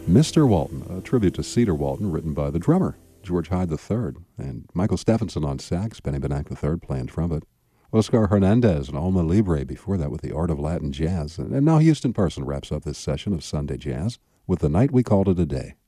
Mr. Walton, a tribute to Cedar Walton, written by the drummer, George Hyde III, and Michael Stephenson on sax, Benny Benack III playing trumpet, Oscar Hernandez and Alma Libre before that with the Art of Latin Jazz. And now Houston Person wraps up this session of Sunday Jazz with The Night We Called It a Day.